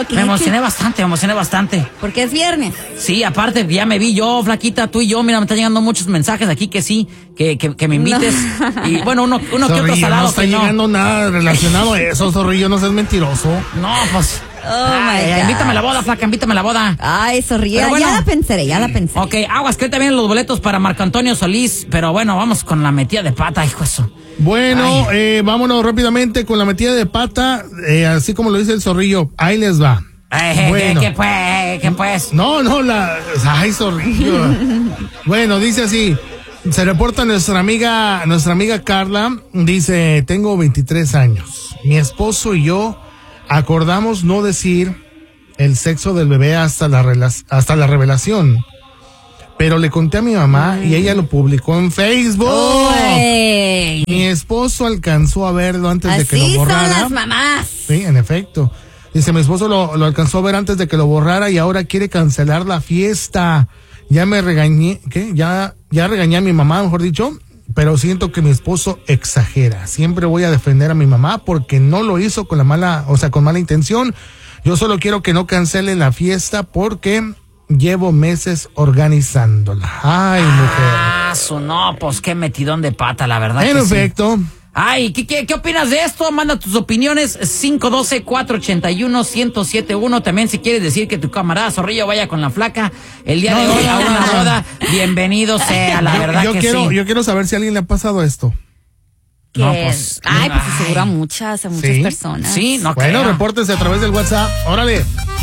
Me emocioné bastante. Porque es viernes. Sí, aparte, ya me vi yo, flaquita, tú y yo, mira, me están llegando muchos mensajes aquí que sí, que me invites. No. Y bueno, uno que otro salado. No está llegando nada relacionado a eso, Zorrillo, no seas mentiroso. No, pues. God. Invítame a la boda, flaca, invítame a la boda. Ay, Zorrillo, bueno, ya la pensaré. Ok, aguas, que ahorita vienen los boletos para Marco Antonio Solís, pero bueno, vamos con la metida de pata, hijo eso. Bueno, vámonos rápidamente con la metida de pata, así como lo dice el Zorrillo, ahí les va. Bueno. ¿Qué pues? No, ay, Zorrillo. Bueno, dice así, se reporta nuestra amiga Carla, dice, tengo 23 años, mi esposo y yo acordamos no decir el sexo del bebé hasta la revelación. Pero le conté a mi mamá y ella lo publicó en Facebook. Uy. Mi esposo alcanzó a verlo antes de que lo borrara. Así son las mamás. Sí, en efecto. Dice, mi esposo lo alcanzó a ver antes de que lo borrara y ahora quiere cancelar la fiesta. Ya me regañé, ¿qué? Ya regañé a mi mamá, mejor dicho, pero siento que mi esposo exagera. Siempre voy a defender a mi mamá porque no lo hizo con mala intención. Yo solo quiero que no cancele la fiesta porque llevo meses organizándola. Ay, mujer. No, pues qué metidón de pata, la verdad. En efecto. Sí. Ay, ¿qué opinas de esto? Manda tus opiniones, 512-481-1071. También si quieres decir que tu camarada Zorrillo vaya con la flaca el día de hoy a una boda, bienvenido sea, la verdad yo que quiero, sí. Yo quiero saber si a alguien le ha pasado esto. No, pues. Pues seguro a muchas personas. Sí, no bueno, creo. repórtese a través del WhatsApp. Órale.